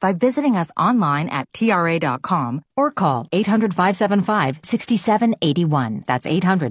by visiting us online at TRA.com or call 800-575-6781. That's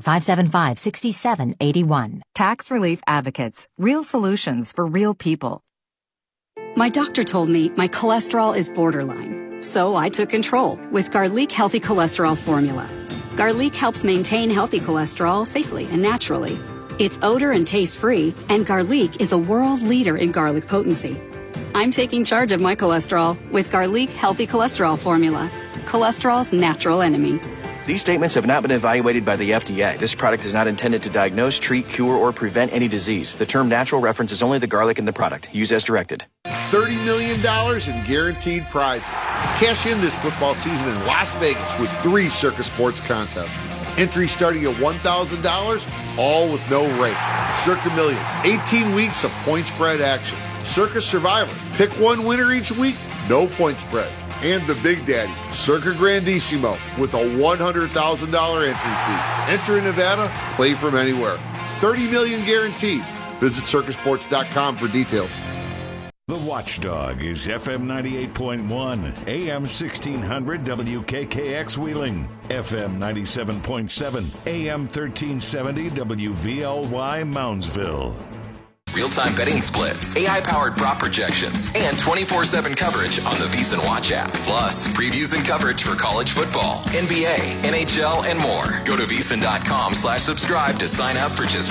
800-575-6781. Tax Relief Advocates. Real solutions for real people. My doctor told me my cholesterol is borderline, so I took control with Garlic Healthy Cholesterol Formula. Garlic helps maintain healthy cholesterol safely and naturally. It's odor and taste-free, and Garlic is a world leader in garlic potency. I'm taking charge of my cholesterol with Garlic Healthy Cholesterol Formula, cholesterol's natural enemy. These statements have not been evaluated by the FDA. This product is not intended to diagnose, treat, cure, or prevent any disease. The term natural references only the garlic in the product. Use as directed. $30 million in guaranteed prizes. Cash in this football season in Las Vegas with 3 Circa Sports contests. Entry starting at $1,000, all with no rate. Circa Millions, 18 weeks of point spread action. Circa Survivor, pick one winner each week, no point spread. And the Big Daddy, Circa Grandissimo, with a $100,000 entry fee. Enter in Nevada, play from anywhere. $30 million guaranteed. Visit circasports.com for details. The Watchdog is FM 98.1, AM 1600 WKKX Wheeling, FM 97.7, AM 1370 WVLY Moundsville. Real-time betting splits, AI-powered prop projections, and 24/7 coverage on the VSiN Watch app. Plus, previews and coverage for college football, NBA, NHL, and more. Go to VSiN.com/subscribe to sign up for just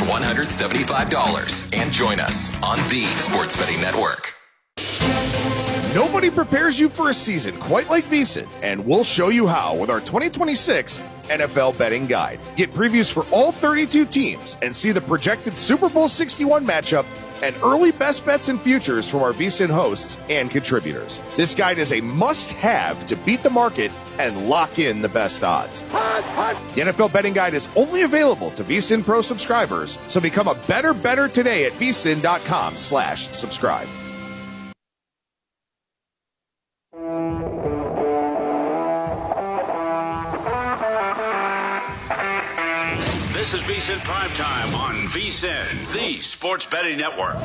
$175 and join us on the Sports Betting Network. Nobody prepares you for a season quite like VSiN, and we'll show you how with our 2026 NFL Betting Guide. Get previews for all 32 teams and see the projected Super Bowl 61 matchup and early best bets and futures from our VSiN hosts and contributors. This guide is a must-have to beat the market and lock in the best odds. The NFL Betting Guide is only available to VSiN Pro subscribers, so become a better bettor today at VSiN.com/subscribe. This is VSiN Primetime on VSiN, the Sports Betting Network.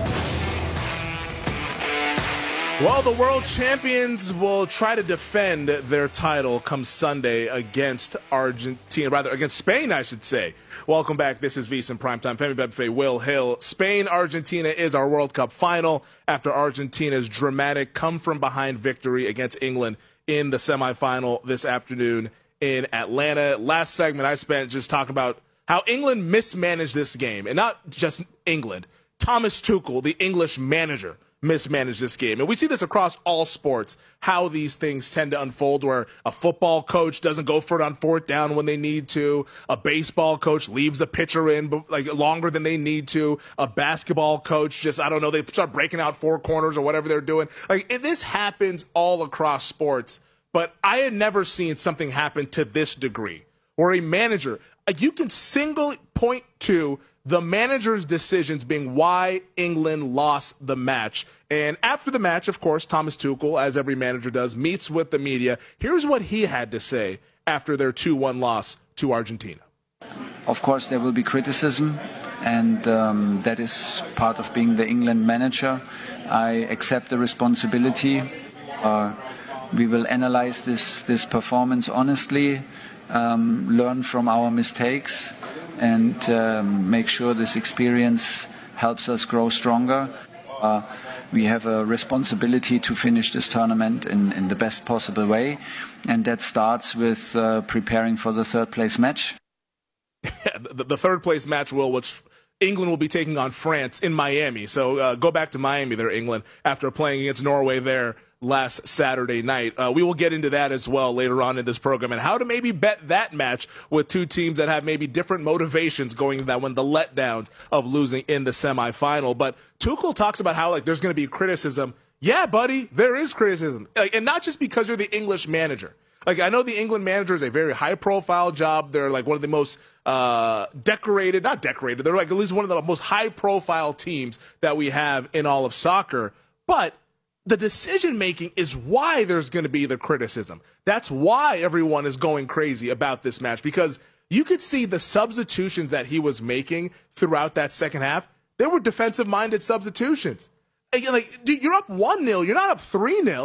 Well, the world champions will try to defend their title come Sunday against against Spain, I should say. Welcome back. This is VSiN Primetime. Femi Bebefe, Will Hill. Spain-Argentina is our World Cup final after Argentina's dramatic come-from-behind victory against England in the semifinal this afternoon in Atlanta. Last segment I spent just talking about how England mismanaged this game, and not just England. Thomas Tuchel, the English manager, mismanaged this game. And we see this across all sports, how these things tend to unfold, where a football coach doesn't go for it on 4th down when they need to. A baseball coach leaves a pitcher in longer than they need to. A basketball coach just, they start breaking out 4 corners or whatever they're doing. This happens all across sports, but I had never seen something happen to this degree, where a manager, you can single point to the manager's decisions being why England lost the match. And after the match, of course, Thomas Tuchel, as every manager does, meets with the media. Here's what he had to say after their 2-1 loss to Argentina. Of course, there will be criticism, and that is part of being the England manager. I accept the responsibility. We will analyze this performance honestly, learn from our mistakes, and make sure this experience helps us grow stronger. We have a responsibility to finish this tournament in the best possible way, and that starts with preparing for the third-place match. The third-place match, which England will be taking on France in Miami. So go back to Miami there, England, after playing against Norway there last Saturday night. We will get into that as well later on in this program, and how to maybe bet that match with two teams that have maybe different motivations going into that one, the letdowns of losing in the semifinal. But Tuchel talks about how there's going to be criticism. Yeah, buddy, there is criticism. And not just because you're the English manager. I know the England manager is a very high-profile job. They're one of the most decorated, not decorated, they're at least one of the most high-profile teams that we have in all of soccer. But the decision-making is why there's going to be the criticism. That's why everyone is going crazy about this match, because you could see the substitutions that he was making throughout that second half. They were defensive-minded substitutions. Dude, you're up 1-0. You're not up 3-0.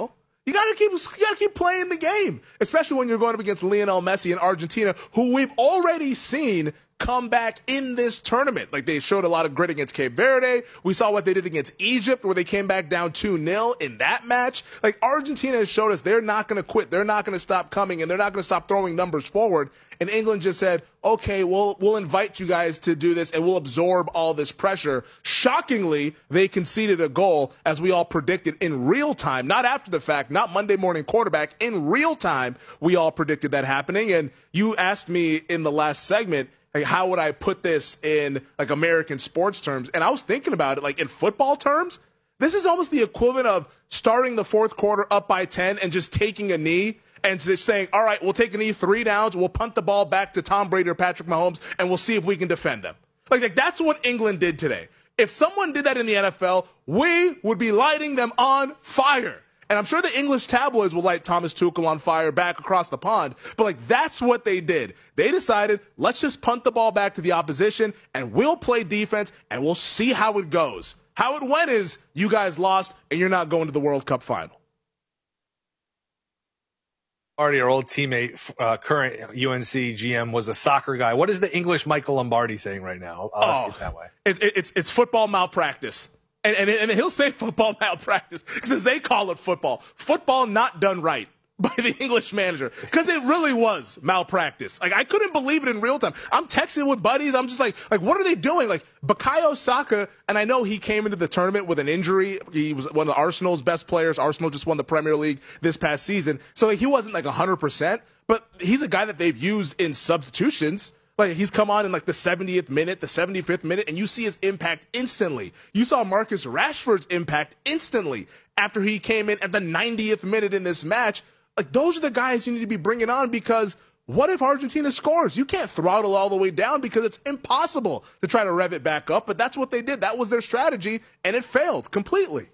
You gotta keep playing the game, especially when you're going up against Lionel Messi and Argentina, who we've already seen come back in this tournament. Like, they showed a lot of grit against Cape Verde. We saw what they did against Egypt, where they came back down 2-0 in that match. Like, Argentina has showed us they're not going to quit. They're not going to stop coming, and they're not going to stop throwing numbers forward. And England just said, okay, we'll invite you guys to do this, and we'll absorb all this pressure. Shockingly, they conceded a goal, as we all predicted, in real time, not after the fact, not Monday morning quarterback. In real time, we all predicted that happening. And you asked me in the last segment, like, how would I put this in, like, American sports terms? And I was thinking about it, like, in football terms, this is almost the equivalent of starting the fourth quarter up by 10 and just taking a knee and just saying, all right, we'll take a knee, 3 downs, we'll punt the ball back to Tom Brady or Patrick Mahomes, and we'll see if we can defend them. Like that's what England did today. If someone did that in the NFL, we would be lighting them on fire. And I'm sure the English tabloids will light Thomas Tuchel on fire back across the pond. But, like, that's what they did. They decided, let's just punt the ball back to the opposition, and we'll play defense, and we'll see how it goes. How it went is you guys lost, and you're not going to the World Cup final. Lombardi, our old teammate, current UNC GM, was a soccer guy. What is the English Michael Lombardi saying right now? I'll ask it that way. It's football malpractice. And he'll say football malpractice because they call it football. Football not done right by the English manager because it really was malpractice. Like, I couldn't believe it in real time. I'm texting with buddies. I'm just like, what are they doing? Like, Bukayo Saka, and I know he came into the tournament with an injury. He was one of Arsenal's best players. Arsenal just won the Premier League this past season. So, like, he wasn't, like, 100%, but he's a guy that they've used in substitutions. Like, he's come on in, like, the 70th minute, the 75th minute, and you see his impact instantly. You saw Marcus Rashford's impact instantly after he came in at the 90th minute in this match. Like, those are the guys you need to be bringing on because what if Argentina scores? You can't throttle all the way down because it's impossible to try to rev it back up, but that's what they did. That was their strategy, and it failed completely.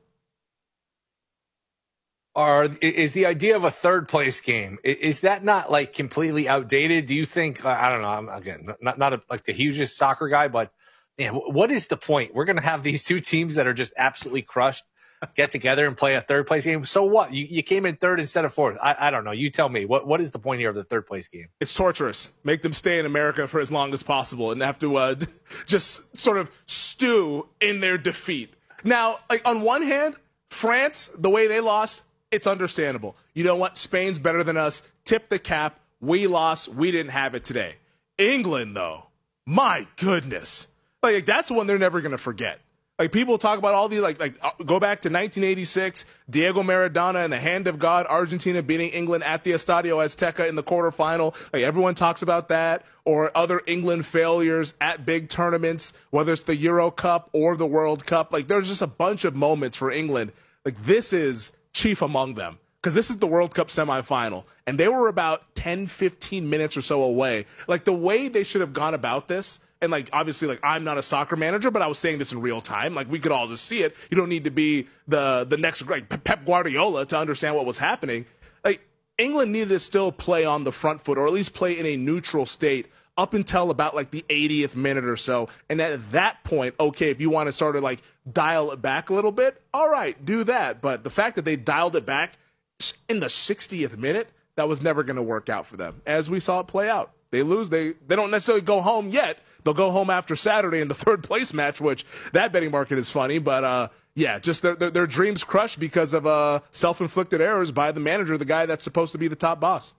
Is the idea of a third place game, is that not like completely outdated? Do you think, I don't know, I'm again not like the hugest soccer guy, but man, what is the point? We're going to have these two teams that are just absolutely crushed get together and play a third place game. So what? You came in third instead of fourth. I don't know. You tell me. What is the point here of the third place game? It's torturous. Make them stay in America for as long as possible and have to just sort of stew in their defeat. Now, like, on one hand, France, the way they lost, it's understandable. You know what? Spain's better than us. Tip the cap. We lost. We didn't have it today. England, though, my goodness. Like, that's one they're never going to forget. Like, people talk about all these, like go back to 1986, Diego Maradona and the hand of God, Argentina beating England at the Estadio Azteca in the quarterfinal. Like, everyone talks about that, or other England failures at big tournaments, whether it's the Euro Cup or the World Cup. Like, there's just a bunch of moments for England. Like, this is chief among them because this is the World Cup semifinal, and they were about 10, 15 minutes or so away. Like, the way they should have gone about this, and, like, obviously, like, I'm not a soccer manager, but I was saying this in real time. Like, we could all just see it. You don't need to be the next, like, Pep Guardiola to understand what was happening. Like, England needed to still play on the front foot, or at least play in a neutral state up until about, like, the 80th minute or so. And at that point, okay, if you want to sort of, like, dial it back a little bit, all right, do that. But the fact that they dialed it back in the 60th minute, that was never going to work out for them. As we saw it play out. They lose. They don't necessarily go home yet. They'll go home after Saturday in the third place match, which that betting market is funny. But, yeah, just their dreams crushed because of self-inflicted errors by the manager, the guy that's supposed to be the top boss.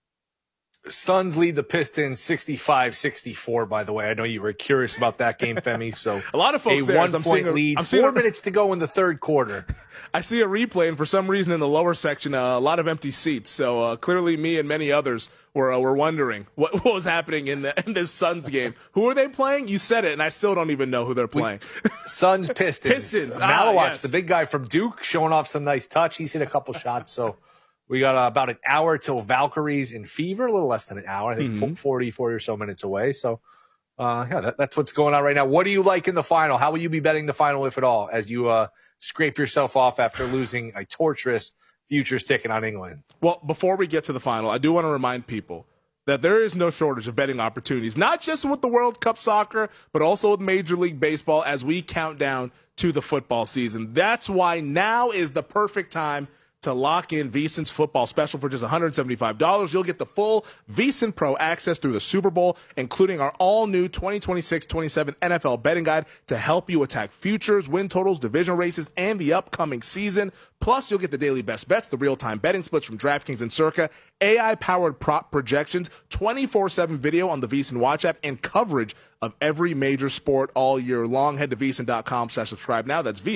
Suns lead the Pistons 65-64, by the way. I know you were curious about that game, Femi. So a lot of folks a there. 1 point lead, 4 minutes to go in the third quarter. I see a replay, and for some reason in the lower section, a lot of empty seats. So clearly me and many others were wondering what was happening in this Suns game. Who are they playing? You said it, and I still don't even know who they're playing. Suns Pistons. Pistons. Malawacz, Yes. the big guy from Duke, showing off some nice touch. He's hit a couple shots, so we got about an hour till Valkyries in Fever, a little less than an hour. I think 40 or so minutes away. So, yeah, that's what's going on right now. What do you like in the final? How will you be betting the final, if at all, as you scrape yourself off after losing a torturous futures ticket on England? Well, before we get to the final, I do want to remind people that there is no shortage of betting opportunities, not just with the World Cup soccer, but also with Major League Baseball as we count down to the football season. That's why now is the perfect time to lock in VSiN's football special for just $175. You'll get the full VSiN Pro access through the Super Bowl, including our all-new 2026-27 NFL betting guide to help you attack futures, win totals, division races, and the upcoming season. Plus, you'll get the daily best bets, the real-time betting splits from DraftKings and Circa, AI-powered prop projections, 24/7 video on the VSiN Watch app, and coverage of every major sport all year long. Head to VSiN.com/subscribe now. That's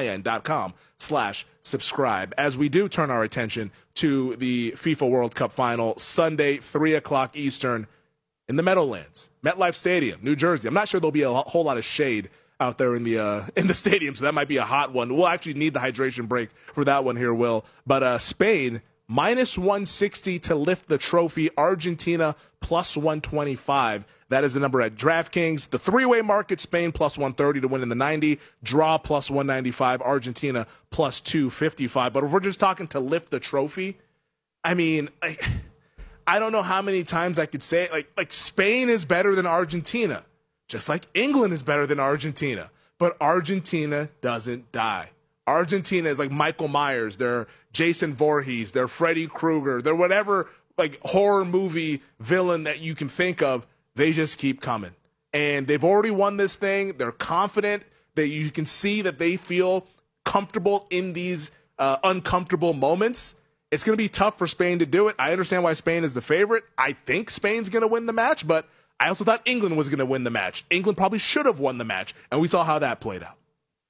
VSIN.com/subscribe. As we do turn our attention to the FIFA World Cup final, Sunday, 3 o'clock Eastern, in the Meadowlands, MetLife Stadium, New Jersey. I'm not sure there'll be a whole lot of shade out there in the stadium, so that might be a hot one. We'll actually need the hydration break for that one here, Will. But Spain, minus 160 to lift the trophy. Argentina, plus 125. That is the number at DraftKings. The three-way market, Spain, plus 130 to win in the 90. Draw, plus 195. Argentina, plus 255. But if we're just talking to lift the trophy, I mean, I don't know how many times I could say it. Like Spain is better than Argentina. Just like England is better than Argentina. But Argentina doesn't die. Argentina is like Michael Myers. They're Jason Voorhees. They're Freddy Krueger. They're whatever horror movie villain that you can think of. They just keep coming. And they've already won this thing. They're confident. That you can see that they feel comfortable in these uncomfortable moments. It's going to be tough for Spain to do it. I understand why Spain is the favorite. I think Spain's going to win the match, but I also thought England was going to win the match. England probably should have won the match, and we saw how that played out.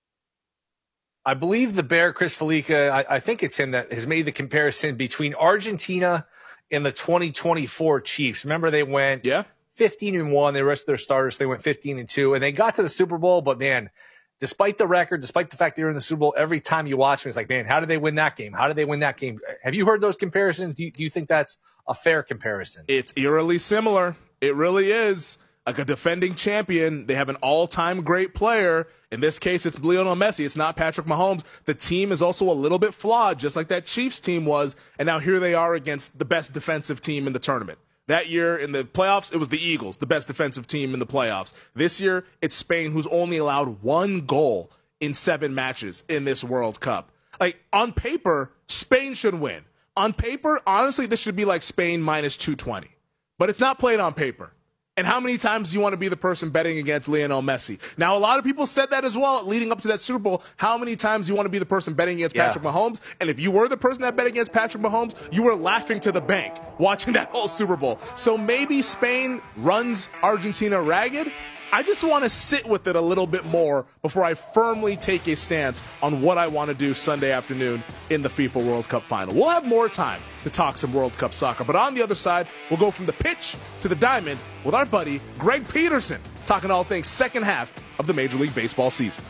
I believe the Bear, Chris Felica, I think it's him that has made the comparison between Argentina and the 2024 Chiefs. Remember, they went 15-1. They rested their starters. They went 15-2, and they got to the Super Bowl. But, man, despite the record, despite the fact they were in the Super Bowl, every time you watch them, it's like, man, how did they win that game? How did they win that game? Have you heard those comparisons? Do you think that's a fair comparison? It's eerily similar. It really is. Like a defending champion, they have an all-time great player. In this case, it's Lionel Messi. It's not Patrick Mahomes. The team is also a little bit flawed, just like that Chiefs team was. And now here they are against the best defensive team in the tournament. That year in the playoffs, it was the Eagles, the best defensive team in the playoffs. This year, it's Spain, who's only allowed one goal in 7 matches in this World Cup. Like, on paper, Spain should win. On paper, honestly, this should be like Spain minus 220. But it's not played on paper. And how many times do you want to be the person betting against Lionel Messi? Now, a lot of people said that as well leading up to that Super Bowl. How many times do you want to be the person betting against Patrick Mahomes? And if you were the person that bet against Patrick Mahomes, you were laughing to the bank watching that whole Super Bowl. So maybe Spain runs Argentina ragged. I just want to sit with it a little bit more before I firmly take a stance on what I want to do Sunday afternoon in the FIFA World Cup final. We'll have more time to talk some World Cup soccer, but on the other side, we'll go from the pitch to the diamond with our buddy Greg Peterson, talking all things second half of the Major League Baseball season.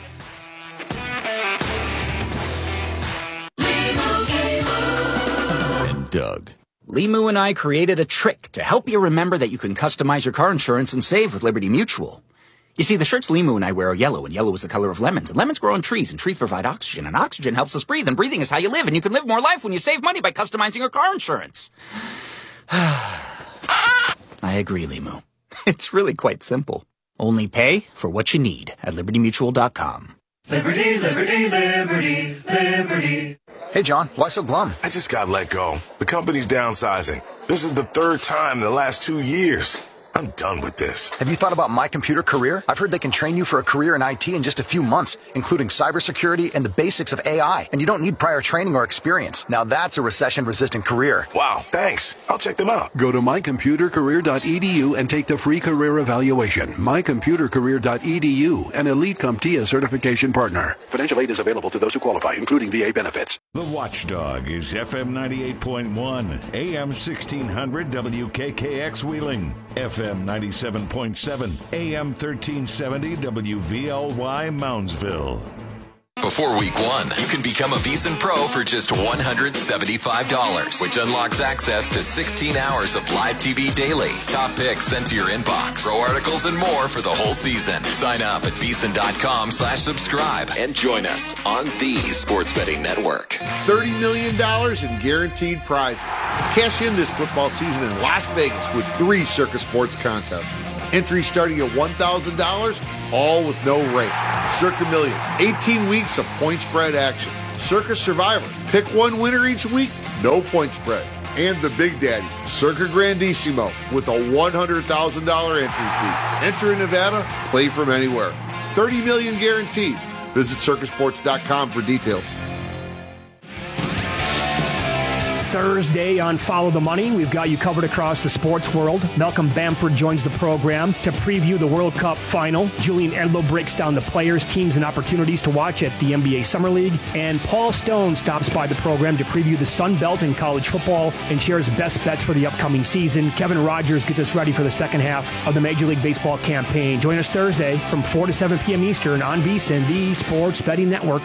And Doug. Limu and I created a trick to help you remember that you can customize your car insurance and save with Liberty Mutual. You see, the shirts Limu and I wear are yellow, and yellow is the color of lemons, and lemons grow on trees, and trees provide oxygen, and oxygen helps us breathe, and breathing is how you live, and you can live more life when you save money by customizing your car insurance. I agree, Limu. It's really quite simple. Only pay for what you need at LibertyMutual.com. Liberty, liberty, liberty, liberty. Hey, John, why so glum? I just got let go. The company's downsizing. This is the 3rd time in the last 2 years. I'm done with this. Have you thought about My Computer Career? I've heard they can train you for a career in IT in just a few months, including cybersecurity and the basics of AI. And you don't need prior training or experience. Now that's a recession-resistant career. Wow, thanks. I'll check them out. Go to mycomputercareer.edu and take the free career evaluation. mycomputercareer.edu, an Elite CompTIA certification partner. Financial aid is available to those who qualify, including VA benefits. The Watchdog is FM 98.1, AM 1600 WKKX Wheeling, FM 97.7, AM 1370 WVLY Moundsville. Before week 1, you can become a VSiN Pro for just $175, which unlocks access to 16 hours of live TV daily, top picks sent to your inbox, pro articles, and more for the whole season. Sign up at VSiN.com/subscribe and join us on the Sports Betting Network. $30 million in guaranteed prizes. Cash in this football season in Las Vegas with 3 Circa Sports contests. Entry starting at $1,000, all with no rate. Circa Millions, 18 weeks of point spread action. Circus Survivor. Pick one winner each week, no point spread. And the Big Daddy, Circa Grandissimo, with a $100,000 entry fee. Enter in Nevada, play from anywhere. $30 million guaranteed. Visit circusports.com for details. Thursday on Follow the Money, we've got you covered across the sports world. Malcolm Bamford joins the program to preview the World Cup final. Julian Edlow breaks down the players, teams, and opportunities to watch at the NBA Summer League. And Paul Stone stops by the program to preview the Sun Belt in college football and shares best bets for the upcoming season. Kevin Rogers gets us ready for the second half of the Major League Baseball campaign. Join us Thursday from 4 to 7 p.m. Eastern on VSiN, the Sports Betting Network.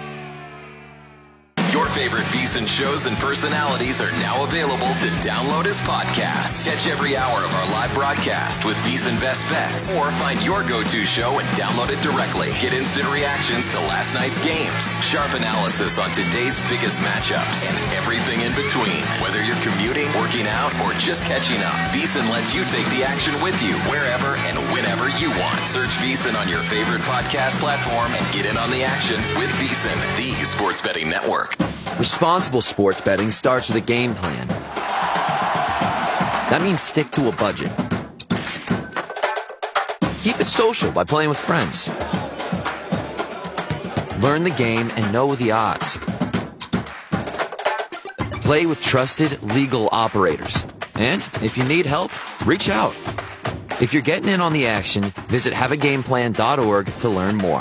Your favorite VSiN shows and personalities are now available to download as podcasts. Catch every hour of our live broadcast with VSiN Best Bets, or find your go-to show and download it directly. Get instant reactions to last night's games, sharp analysis on today's biggest matchups, and everything in between. Whether you're commuting, working out, or just catching up, VSiN lets you take the action with you wherever and whenever you want. Search VSiN on your favorite podcast platform and get in on the action with VSiN, the Sports Betting Network. Responsible sports betting starts with a game plan. That means stick to a budget. Keep it social by playing with friends. Learn the game and know the odds. Play with trusted, legal operators. And if you need help, reach out. If you're getting in on the action, visit haveagameplan.org to learn more.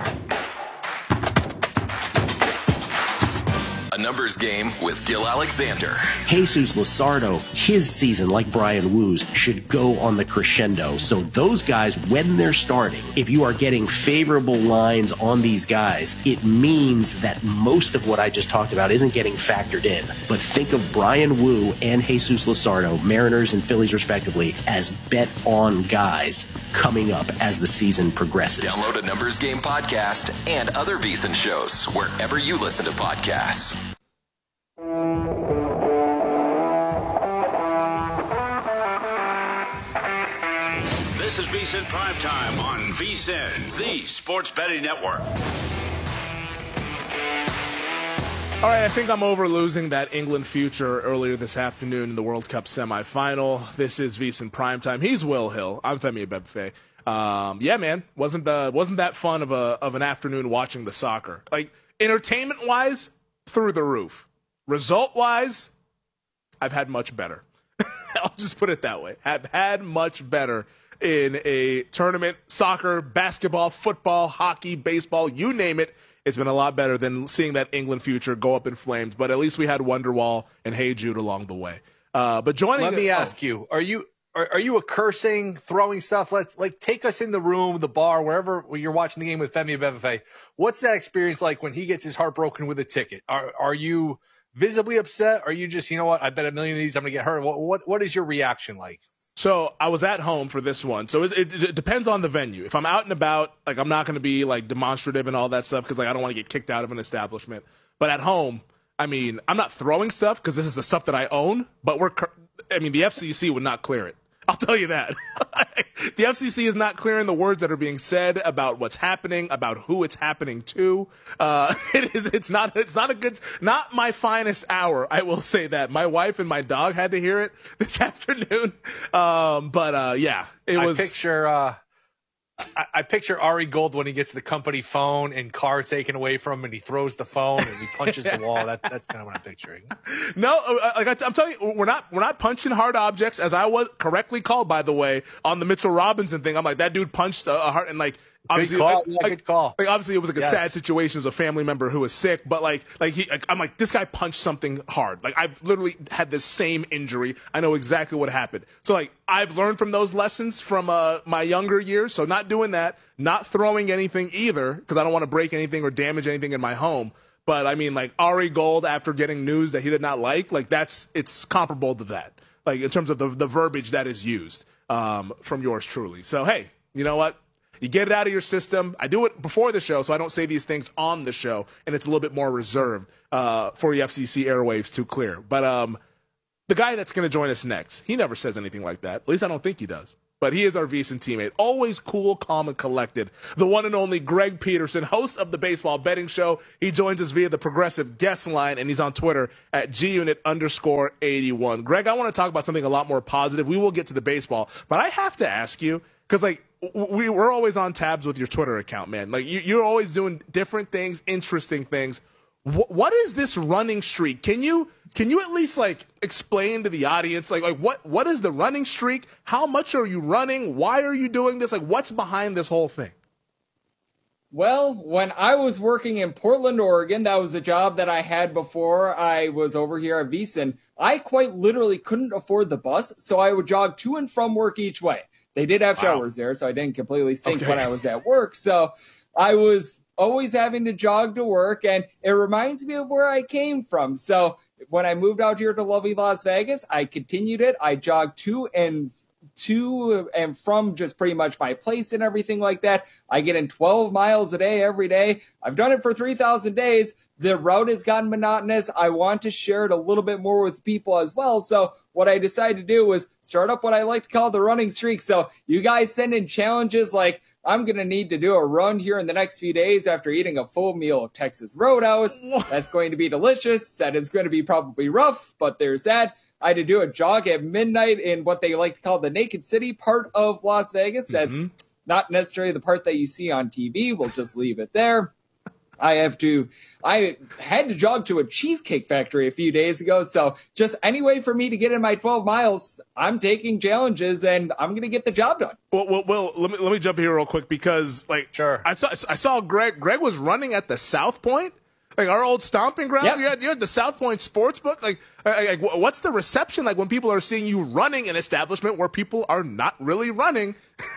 A numbers game with Gil Alexander. Jesus Luzardo, his season, like Brian Woo's, should go on the crescendo. So those guys, when they're starting, if you are getting favorable lines on these guys, it means that most of what I just talked about isn't getting factored in. But think of Brian Woo and Jesus Luzardo, Mariners and Phillies respectively, as bet-on guys coming up as the season progresses. Download a Numbers Game podcast and other VSiN shows wherever you listen to podcasts. This is VSiN Primetime on VSiN, the Sports Betting Network. All right, I think I'm over losing that England future earlier this afternoon in the World Cup semifinal. This is VSiN Primetime. He's Will Hill. I'm Femi Abebefe. Yeah, man, wasn't that fun of an afternoon watching the soccer? Like, entertainment-wise, through the roof. Result-wise, I've had much better. I'll just put it that way. I've had much better in a tournament, soccer, basketball, football, hockey, baseball, you name it. It's been a lot better than seeing that England future go up in flames. But at least we had Wonderwall and Hey Jude along the way. But joining, let me ask you: Are you a cursing, throwing stuff? Let's take us in the room, the bar, wherever you're watching the game with Femi Abebefe. What's that experience like when he gets his heart broken with a ticket? Are you visibly upset? Are you just, you know what? I bet $1 million of these I'm gonna get hurt. What is your reaction like? So I was at home for this one. So it depends on the venue. If I'm out and about, like, I'm not going to be like demonstrative and all that stuff because, like, I don't want to get kicked out of an establishment. But at home, I mean, I'm not throwing stuff because this is the stuff that I own. But the FCC would not clear it. I'll tell you that. The FCC is not clearing the words that are being said about what's happening, about who it's happening to. It's not my finest hour. I will say that. My wife and my dog had to hear it this afternoon. Yeah, it was. I picture Ari Gold when he gets the company phone and car taken away from him and he throws the phone and he punches the wall. That's kind of what I'm picturing. No, I'm telling you, we're not punching hard objects, as I was correctly called, by the way, on the Mitchell Robinson thing. I'm like, that dude punched a heart, and like, obviously, good call. Like, obviously, it was like a sad situation. It was a family member who was sick, but I'm like, this guy punched something hard. Like, I've literally had this same injury. I know exactly what happened. So, like, I've learned from those lessons from my younger years. So, not doing that, not throwing anything either, because I don't want to break anything or damage anything in my home. But I mean, like, Ari Gold, after getting news that he did not like, it's comparable to that. Like, in terms of the verbiage that is used from yours truly. So, hey, you know what? You get it out of your system. I do it before the show, so I don't say these things on the show, and it's a little bit more reserved for the FCC airwaves to clear. But the guy that's going to join us next, he never says anything like that. At least I don't think he does. but he is our VSiN teammate. Always cool, calm, and collected. The one and only Greg Peterson, host of the Baseball Betting Show. He joins us via the Progressive guest line, and he's on Twitter at @GUnit_81. Greg, I want to talk about something a lot more positive. We will get to the baseball, but I have to ask you, because, like, we're always on tabs with your Twitter account, man. Like, you're always doing different things, interesting things. What is this running streak? Can you at least, like, explain to the audience, like what is the running streak? How much are you running? Why are you doing this? Like, what's behind this whole thing? Well, when I was working in Portland, Oregon, that was a job that I had before I was over here at VSiN. I quite literally couldn't afford the bus, so I would jog to and from work each way. They did have showers there, so I didn't completely stink when I was at work. So I was always having to jog to work, and it reminds me of where I came from. So when I moved out here to lovely Las Vegas, I continued it. I jogged to and from just pretty much my place and everything like that. I get in 12 miles a day every day. I've done it for 3,000 days. The route has gotten monotonous. I want to share it a little bit more with people as well. So what I decided to do was start up what I like to call the running streak. So you guys send in challenges like, I'm going to need to do a run here in the next few days after eating a full meal of Texas Roadhouse. That's going to be delicious. That is going to be probably rough, but there's that. I had to do a jog at midnight in what they like to call the Naked City part of Las Vegas. That's not necessarily the part that you see on TV. We'll just leave it there. I had to jog to a cheesecake factory a few days ago. So just any way for me to get in my 12 miles, I'm taking challenges and I'm going to get the job done. Well, let me jump here real quick because, like, sure. I saw Greg was running at the South Point, like our old stomping grounds. Yep. You're at the South Point Sportsbook. Like, what's the reception like when people are seeing you running an establishment where people are not really running?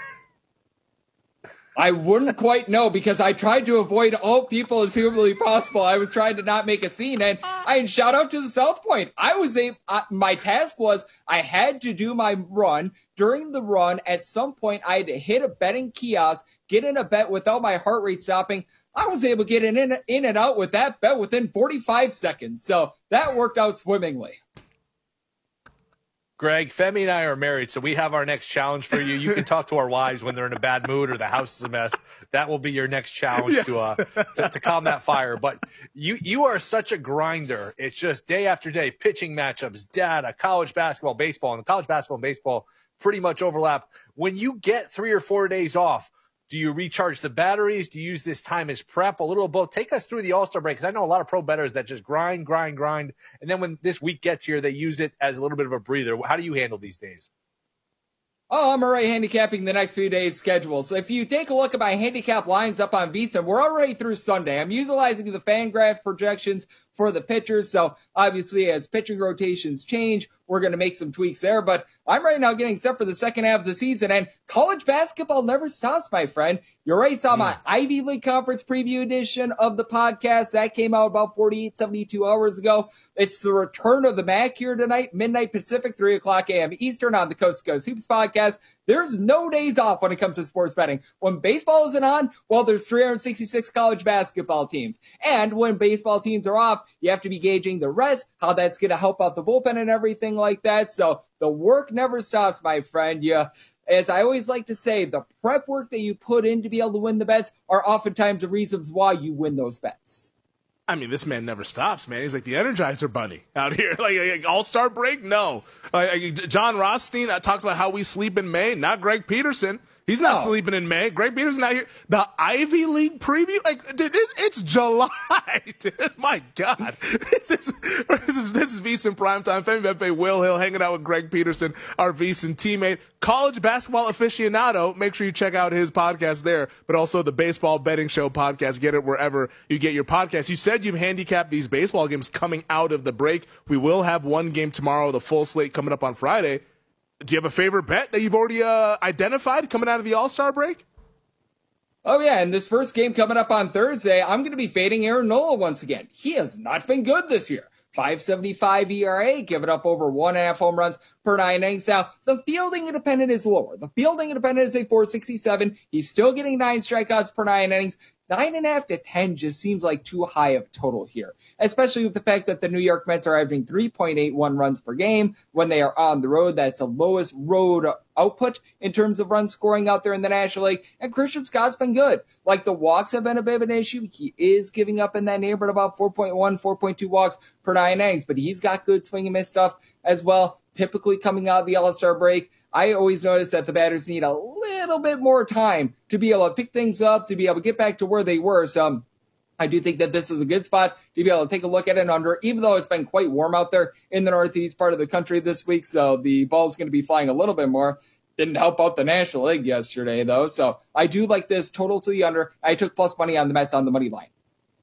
I wouldn't quite know because I tried to avoid all people as humanly possible. I was trying to not make a scene, and I shout out to the South Point. My task was I had to do my run. During the run, at some point, I had to hit a betting kiosk, get in a bet without my heart rate stopping. I was able to get in and out with that bet within 45 seconds, so that worked out swimmingly. Greg, Femi and I are married, so we have our next challenge for you. You can talk to our wives when they're in a bad mood or the house is a mess. That will be your next challenge to calm that fire. But you are such a grinder. It's just day after day, pitching matchups, data, college basketball, baseball, and the college basketball and baseball pretty much overlap. When you get 3 or 4 days off, do you recharge the batteries? Do you use this time as prep? A little of both. Take us through the All-Star break, because I know a lot of pro bettors that just grind. And then when this week gets here, they use it as a little bit of a breather. How do you handle these days? Oh, I'm already handicapping the next few days' schedule. So if you take a look at my handicap lines up on VSiN, we're already through Sunday. I'm utilizing the FanGraph projections for the pitchers. So obviously as pitching rotations change, we're going to make some tweaks there. But I'm right now getting set for the second half of the season, and college basketball never stops, my friend. You already saw my Ivy League Conference preview edition of the podcast. That came out about 48, 72 hours ago. It's the return of the MAC here tonight, midnight Pacific, 3 o'clock a.m. Eastern on the Coast to Coast Hoops podcast. There's no days off when it comes to sports betting. When baseball isn't on, well, there's 366 college basketball teams. And when baseball teams are off, you have to be gauging the rest, how that's going to help out the bullpen and everything like that. So the work never stops, my friend. As I always like to say, the prep work that you put in to be able to win the bets are oftentimes the reasons why you win those bets. I mean, this man never stops, man. He's like the Energizer Bunny out here. Like All-Star break? No. John Rothstein talks about how we sleep in May. Not Greg Peterson. He's not sleeping in May. Greg Peterson out here. The Ivy League preview? Like, dude, it's July, dude. My God. This is VSiN Primetime. Femi Beppe, Will Hill, hanging out with Greg Peterson, our VSiN teammate. College basketball aficionado. Make sure you check out his podcast there, but also the Baseball Betting Show podcast. Get it wherever you get your podcast. You said you've handicapped these baseball games coming out of the break. We will have one game tomorrow, the full slate coming up on Friday. Do you have a favorite bet that you've already identified coming out of the All-Star break? Oh, yeah, and this first game coming up on Thursday, I'm going to be fading Aaron Nola once again. He has not been good this year. 5.75 ERA, giving up over 1.5 home runs per 9 innings. Now, the fielding independent is lower. The fielding independent is a 4.67. He's still getting 9 strikeouts per 9 innings. 9.5 to 10 just seems like too high of total here, especially with the fact that the New York Mets are averaging 3.81 runs per game when they are on the road. That's the lowest road output in terms of run scoring out there in the National League. And Christian Scott's been good. Like, the walks have been a bit of an issue. He is giving up in that neighborhood about 4.1, 4.2 walks per 9 innings, but he's got good swing and miss stuff as well. Typically coming out of the All-Star break, I always notice that the batters need a little bit more time to be able to pick things up, to be able to get back to where they were. So I do think that this is a good spot to be able to take a look at an under, even though it's been quite warm out there in the northeast part of the country this week. So the ball's going to be flying a little bit more. Didn't help out the National League yesterday, though. So I do like this total to the under. I took plus money on the Mets on the money line.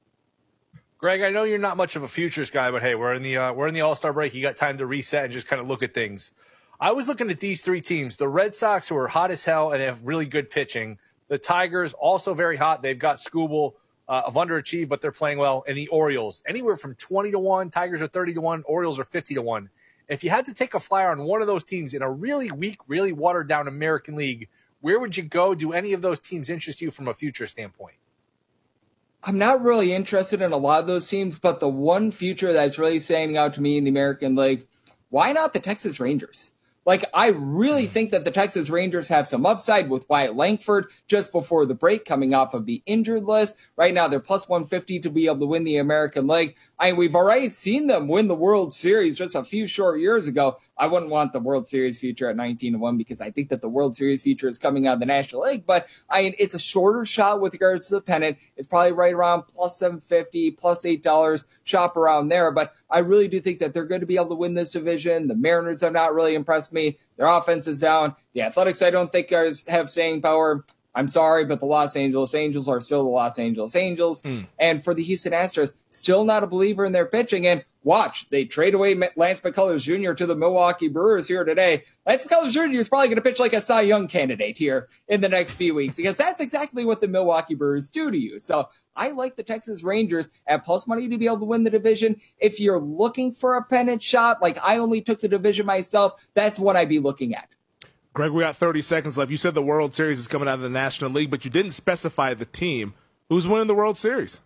Greg, I know you're not much of a futures guy, but hey, we're in the All-Star break. You got time to reset and just kind of look at things. I was looking at these three teams. The Red Sox, who are hot as hell and they have really good pitching. The Tigers, also very hot. They've got Skubal of underachieved, but they're playing well. And the Orioles, anywhere from 20-1. Tigers are 30-1. Orioles are 50-1. If you had to take a flyer on one of those teams in a really weak, really watered-down American League, where would you go? Do any of those teams interest you from a future standpoint? I'm not really interested in a lot of those teams, but the one future that's really standing out to me in the American League, why not the Texas Rangers? Like, I really think that the Texas Rangers have some upside with Wyatt Langford just before the break coming off of the injured list. Right now, they're plus 150 to be able to win the American League. We've already seen them win the World Series just a few short years ago. I wouldn't want the World Series future at 19-1 because I think that the World Series future is coming out of the National League. But it's a shorter shot with regards to the pennant. It's probably right around plus 750, plus $8, shop around there. But I really do think that they're going to be able to win this division. The Mariners have not really impressed me. Their offense is down. The Athletics, I don't think have staying power. I'm sorry, but the Los Angeles Angels are still the Los Angeles Angels. And for the Houston Astros, still not a believer in their pitching. And watch, they trade away Lance McCullers Jr. to the Milwaukee Brewers here today. Lance McCullers Jr. is probably going to pitch like a Cy Young candidate here in the next few weeks because that's exactly what the Milwaukee Brewers do to you. So I like the Texas Rangers at plus money to be able to win the division. If you're looking for a pennant shot, like I only took the division myself, that's what I'd be looking at. Greg, we got 30 seconds left. You said the World Series is coming out of the National League, but you didn't specify the team. Who's winning the World Series?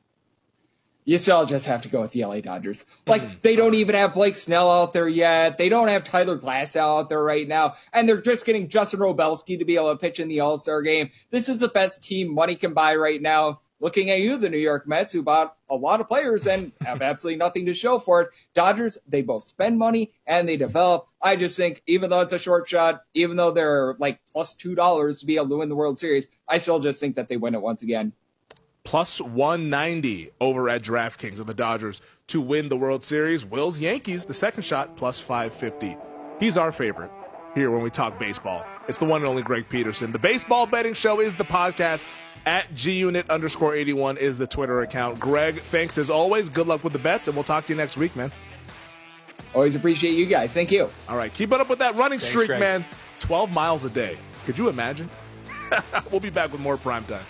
You still just have to go with the LA Dodgers. Like, they don't even have Blake Snell out there yet. They don't have Tyler Glasnow out there right now. And they're just getting Justin Robelski to be able to pitch in the All-Star game. This is the best team money can buy right now. Looking at you, the New York Mets, who bought a lot of players and have absolutely nothing to show for it. Dodgers, they both spend money and they develop. I just think, even though it's a short shot, even though they're like plus $2 to be able to win the World Series, I still just think that they win it once again. Plus 190 over at DraftKings of the Dodgers to win the World Series. Will's Yankees, the second shot, plus 550. He's our favorite here when we talk baseball. It's the one and only Greg Peterson. The Baseball Betting Show is the podcast. At @GUnit_81 is the Twitter account. Greg, thanks as always. Good luck with the bets, and we'll talk to you next week, man. Always appreciate you guys. Thank you. All right, keep it up with that running streak, Greg. Man. 12 miles a day. Could you imagine? We'll be back with more Primetime.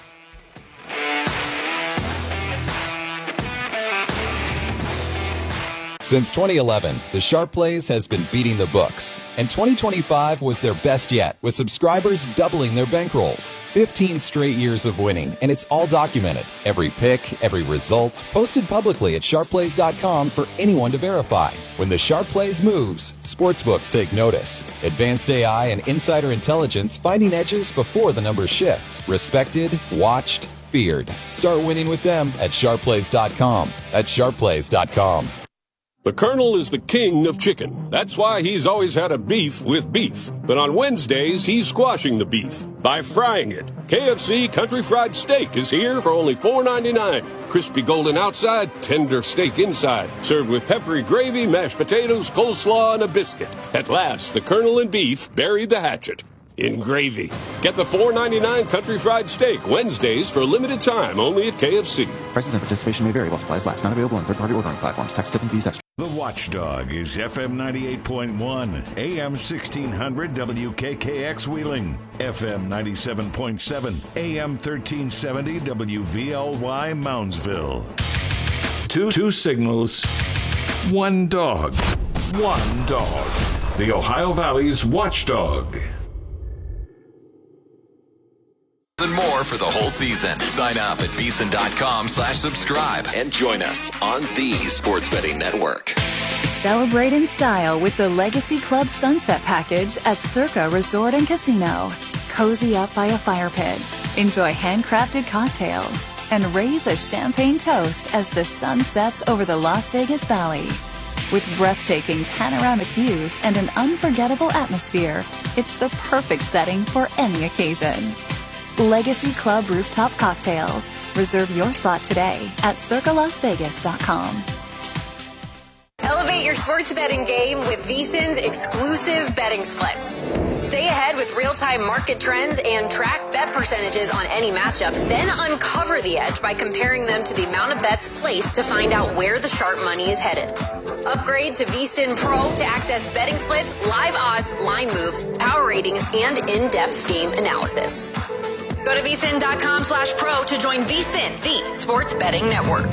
Since 2011, the Sharp Plays has been beating the books, and 2025 was their best yet, with subscribers doubling their bankrolls. 15 straight years of winning, and it's all documented. Every pick, every result, posted publicly at sharpplays.com for anyone to verify. When the Sharp Plays moves, sportsbooks take notice. Advanced AI and insider intelligence finding edges before the numbers shift. Respected, watched, feared. Start winning with them at sharpplays.com. That's sharpplays.com. The Colonel is the king of chicken. That's why he's always had a beef with beef. But on Wednesdays, he's squashing the beef by frying it. KFC Country Fried Steak is here for only $4.99. Crispy golden outside, tender steak inside. Served with peppery gravy, mashed potatoes, coleslaw, and a biscuit. At last, the Colonel and beef buried the hatchet in gravy. Get the $4.99 Country Fried Steak Wednesdays for a limited time only at KFC. Prices and participation may vary while supplies last. Not available on third-party ordering platforms. Tax, tip, and fees extra. The Watchdog is FM 98.1, AM 1600 WKKX Wheeling, FM 97.7, AM 1370 WVLY Moundsville. Two signals, one dog. One dog. The Ohio Valley's Watchdog. And more. more for the whole season. Sign up at VSiN.com/subscribe and join us on the Sports Betting Network. Celebrate in style with the Legacy Club Sunset Package at Circa Resort and Casino. Cozy up by a fire pit, enjoy handcrafted cocktails, and raise a champagne toast as the sun sets over the Las Vegas Valley. With breathtaking panoramic views and an unforgettable atmosphere, it's the perfect setting for any occasion. Legacy Club Rooftop Cocktails. Reserve your spot today at circalasvegas.com. Elevate your sports betting game with VSiN's exclusive betting splits. Stay ahead with real-time market trends and track bet percentages on any matchup, then uncover the edge by comparing them to the amount of bets placed to find out where the sharp money is headed. Upgrade to VSiN Pro to access betting splits, live odds, line moves, power ratings, and in-depth game analysis. Go to VSiN.com/pro to join VSiN, the sports betting network.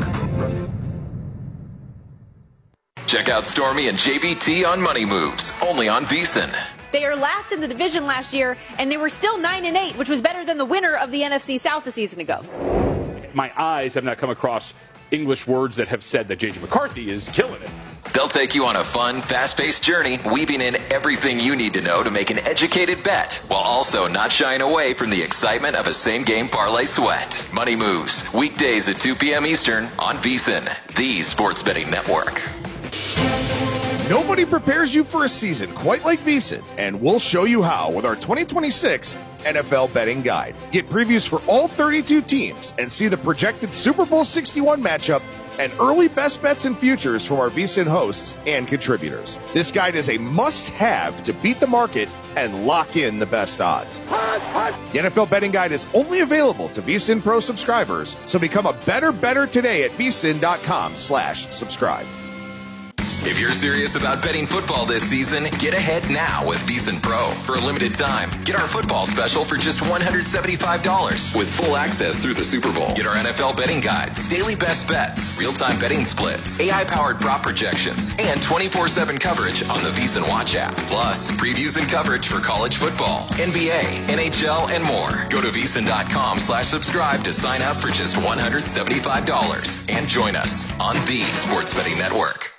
Check out Stormy and JBT on Money Moves, only on VSiN. They are last in the division last year, and they were still 9-8, which was better than the winner of the NFC South a season ago. My eyes have not come across English words that have said that J.J. McCarthy is killing it. They'll take you on a fun, fast-paced journey, weaving in everything you need to know to make an educated bet, while also not shying away from the excitement of a same-game parlay sweat. Money Moves, weekdays at 2 p.m. Eastern on VSiN, the sports betting network. Nobody prepares you for a season quite like VSiN, and we'll show you how with our 2026 NFL Betting Guide. Get previews for all 32 teams and see the projected Super Bowl 61 matchup and early best bets and futures from our VSiN hosts and contributors. This guide is a must-have to beat the market and lock in the best odds. The NFL Betting Guide is only available to VSiN Pro subscribers, so become a better today at VSiN.com/subscribe. If you're serious about betting football this season, get ahead now with VSiN Pro. For a limited time, get our football special for just $175 with full access through the Super Bowl. Get our NFL betting guides, daily best bets, real-time betting splits, AI-powered prop projections, and 24/7 coverage on the VSiN Watch app. Plus, previews and coverage for college football, NBA, NHL, and more. Go to VSiN.com/subscribe to sign up for just $175 and join us on the Sports Betting Network.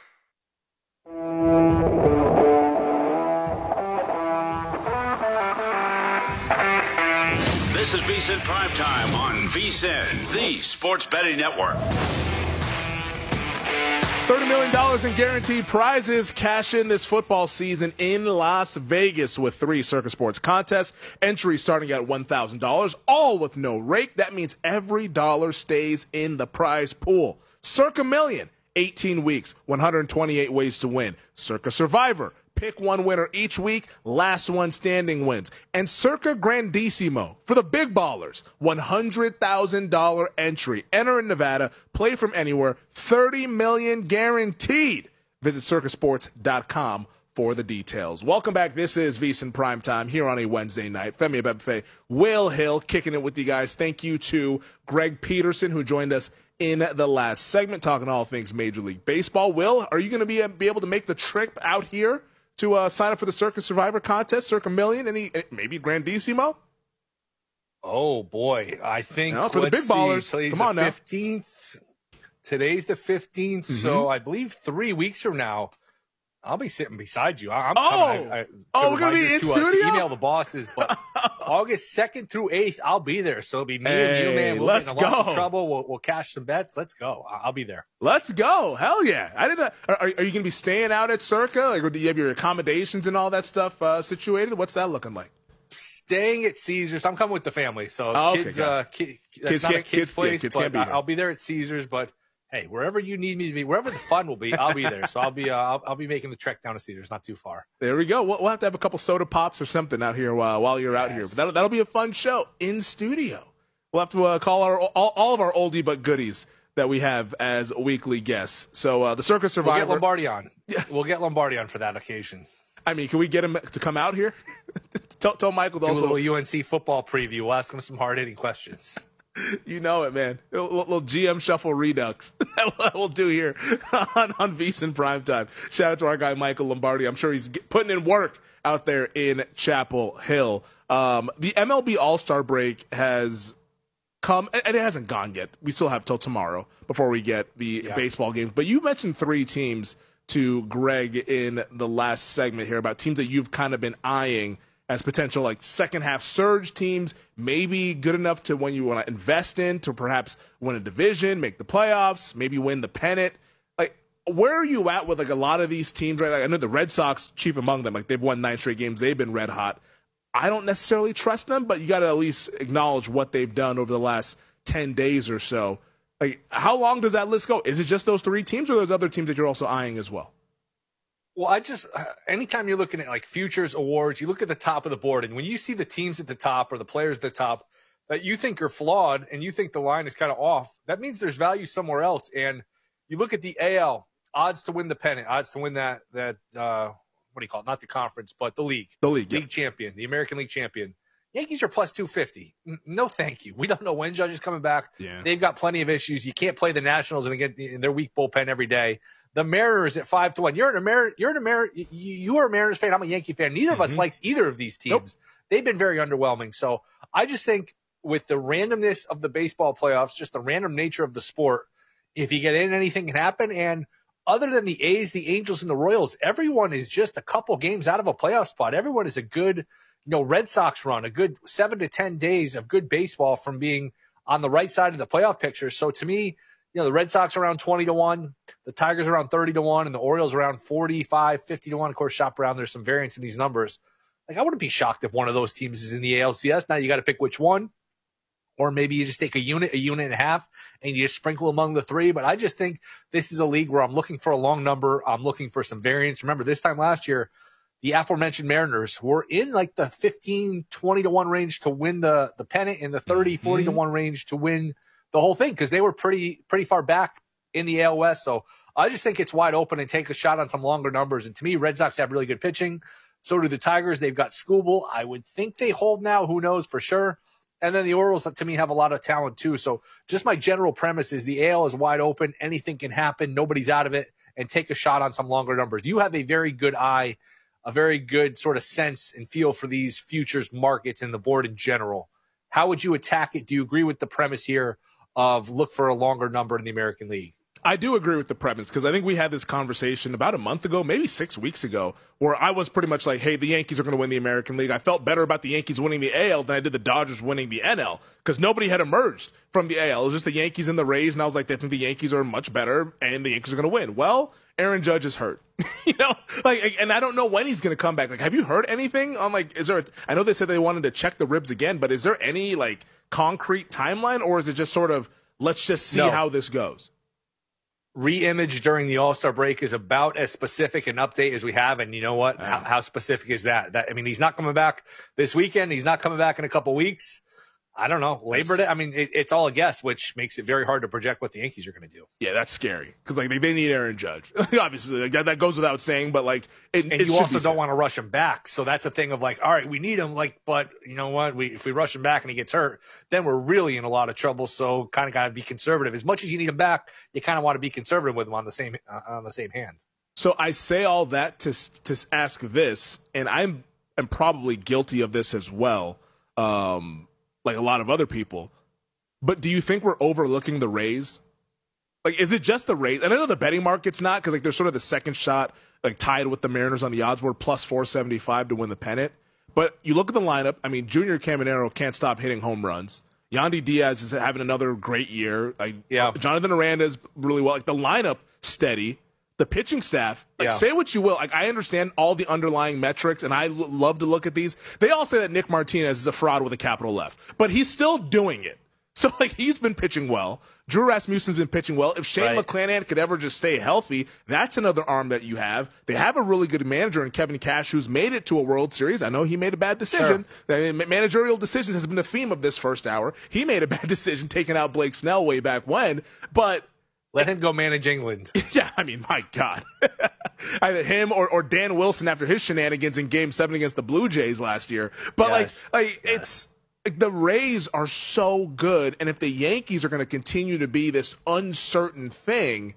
This is VSiN Primetime on VSiN, the sports betting network. $30 million in guaranteed prizes. Cash in this football season in Las Vegas with 3 Circa Sports contests. Entries starting at $1,000, all with no rake. That means every dollar stays in the prize pool. Circa Million, 18 weeks, 128 ways to win. Circa Survivor, pick one winner each week, last one standing wins. And Circa Grandissimo for the big ballers, $100,000 entry. Enter in Nevada, play from anywhere, $30 million guaranteed. Visit circasports.com for the details. Welcome back. This is VSiN Primetime here on a Wednesday night. Femi Abebefe, Will Hill kicking it with you guys. Thank you to Greg Peterson who joined us in the last segment talking all things Major League Baseball. Will, are you going to be able to make the trip out here to sign up for the Circa Survivor contest, Circa Million, maybe Grandissimo? Oh, boy. I think for the big ballers. Come on 15th. Today's the 15th, so I believe 3 weeks from now, I'll be sitting beside you. I'm coming. We're going to be in studio? To email the bosses, but August 2nd through 8th, I'll be there. So it'll be me and you, man. We'll get in a lot of trouble. We'll cash some bets. Let's go. I'll be there. Let's go. Hell yeah. Are you going to be staying out at Circa? Like, or do you have your accommodations and all that stuff situated? What's that looking like? Staying at Caesars. I'm coming with the family. So kids, kids not a kid's place, kids but can't be there. I'll be there at Caesars, but hey, wherever you need me to be, wherever the fun will be, I'll be there. So I'll be making the trek down to Cedars, not too far. There we go. We'll have to have a couple soda pops or something out here while you're out here. But that'll be a fun show in studio. We'll have to call all of our oldie but goodies that we have as weekly guests. So the Circa Survivor. We'll get Lombardi on. Yeah. We'll get Lombardi on for that occasion. I mean, can we get him to come out here? tell Michael to do a little UNC football preview. We'll ask him some hard-hitting questions. You know it, man. A little GM Shuffle Redux. That we'll do here on VSiN Primetime. Shout out to our guy, Michael Lombardi. I'm sure he's putting in work out there in Chapel Hill. The MLB All-Star break has come, and it hasn't gone yet. We still have till tomorrow before we get the baseball games. But you mentioned 3 teams to Greg in the last segment here about teams that you've kind of been eyeing as potential like second half surge teams, maybe good enough to when you want to invest in to perhaps win a division, make the playoffs, maybe win the pennant. Like, where are you at with like a lot of these teams right now? I know the Red Sox, chief among them, like they've won 9 straight games. They've been red hot. I don't necessarily trust them, but you got to at least acknowledge what they've done over the last 10 days or so. Like, how long does that list go? Is it just those 3 teams, or there's other teams that you're also eyeing as well? Well, anytime you're looking at like futures awards, you look at the top of the board, and when you see the teams at the top or the players at the top that you think are flawed and you think the line is kind of off, that means there's value somewhere else. And you look at the AL, odds to win the pennant, odds to win that what do you call it? Not the conference, but the league. The league, League champion, the American League champion. Yankees are plus 250. No, thank you. We don't know when Judge is coming back. Yeah. They've got plenty of issues. You can't play the Nationals and get in their weak bullpen every day. The Mariners at 5-1. You are a Mariners fan. I'm a Yankee fan. Neither of us likes either of these teams. Nope. They've been very underwhelming. So I just think with the randomness of the baseball playoffs, just the random nature of the sport, if you get in, anything can happen. And other than the A's, the Angels, and the Royals, everyone is just a couple games out of a playoff spot. Everyone is a good, Red Sox run, a good 7 to 10 days of good baseball from being on the right side of the playoff picture. So to me, the Red Sox around 20-1, the Tigers around 30-1, and the Orioles around 45, 50-1. Of course, shop around. There's some variance in these numbers. Like, I wouldn't be shocked if one of those teams is in the ALCS. Now you got to pick which one, or maybe you just take a unit and a half, and you just sprinkle among the 3. But I just think this is a league where I'm looking for a long number. I'm looking for some variance. Remember, this time last year, the aforementioned Mariners were in like the 15, 20-1 range to win the pennant, and the 30, 40-1 range to win the whole thing, because they were pretty far back in the AL West. So I just think it's wide open and take a shot on some longer numbers. And to me, Red Sox have really good pitching. So do the Tigers. They've got Skubal. I would think they hold now. Who knows for sure? And then the Orioles, to me, have a lot of talent too. So just my general premise is the AL is wide open. Anything can happen. Nobody's out of it. And take a shot on some longer numbers. You have a very good eye, a very good sort of sense and feel for these futures markets and the board in general. How would you attack it? Do you agree with the premise here of look for a longer number in the American League? I do agree with the premise, because I think we had this conversation about a month ago, maybe 6 weeks ago, where I was pretty much like, hey, the Yankees are going to win the American League. I felt better about the Yankees winning the AL than I did the Dodgers winning the NL, because nobody had emerged from the AL. It was just the Yankees and the Rays, and I was like, I think the Yankees are much better, and the Yankees are going to win. Well, Aaron Judge is hurt, and I don't know when he's going to come back. Like, have you heard anything on I know they said they wanted to check the ribs again, but is there any concrete timeline, or is it just sort of, let's just see how this goes? Re-image during the All-Star break is about as specific an update as we have. And you know what? How specific is that? He's not coming back this weekend. He's not coming back in a couple weeks. I don't know. Labor Day. It's all a guess, which makes it very hard to project what the Yankees are going to do. Yeah, that's scary, because they need Aaron Judge. Obviously, that goes without saying. But you also don't want to rush him back. So that's a thing of all right, we need him. But you know what? If we rush him back and he gets hurt, then we're really in a lot of trouble. So kind of got to be conservative. As much as you need him back, you kind of want to be conservative with him on the same hand. So I say all that to ask this, and I'm probably guilty of this as well. Like a lot of other people. But do you think we're overlooking the Rays? Is it just the Rays? And I know the betting market's not, because they're sort of the second shot, tied with the Mariners on the odds board, plus 475 to win the pennant. But you look at the lineup. Junior Caminero can't stop hitting home runs. Yandy Diaz is having another great year. Jonathan Aranda's really well. The lineup, steady. The pitching staff, say what you will. I understand all the underlying metrics, and I love to look at these. They all say that Nick Martinez is a fraud with a capital left, but he's still doing it. So, he's been pitching well. Drew Rasmussen's been pitching well. If Shane McClanahan could ever just stay healthy, that's another arm that you have. They have a really good manager in Kevin Cash, who's made it to a World Series. I know he made a bad decision. Sure. Managerial decisions has been the theme of this first hour. He made a bad decision taking out Blake Snell way back when, but let him go manage England. Yeah, my God. Either him or Dan Wilson after his shenanigans in Game 7 against the Blue Jays last year. But, it's the Rays are so good, and if the Yankees are going to continue to be this uncertain thing,